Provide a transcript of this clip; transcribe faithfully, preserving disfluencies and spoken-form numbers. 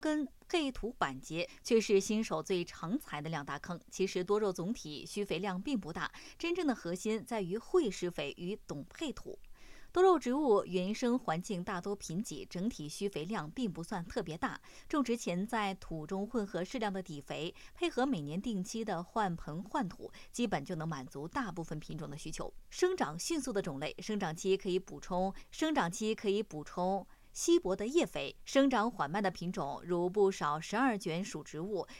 跟配土板结却是新手最常踩的两大坑。其实多肉总体需肥量并不大，真正的核心在于会施肥与懂配土。多肉植物原生环境大多贫瘠，整体需肥量并不算特别大。种植前在土中混合适量的底肥，配合每年定期的换盆换土，基本就能满足大部分品种的需求。生长迅速的种类，生长期可以补充生长期可以补充稀薄的叶肥；生长缓慢的品种，如不少十二卷属植物，